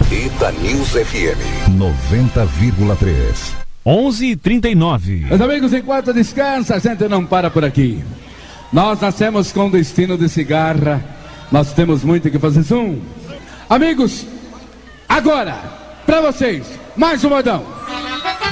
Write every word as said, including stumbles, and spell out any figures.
Itanews F M noventa vírgula três. onze e trinta e nove. Meus amigos, enquanto descansa, a gente não para por aqui. Nós nascemos com destino de cigarra. Nós temos muito que fazer zoom. Amigos, agora, pra vocês, mais um modão.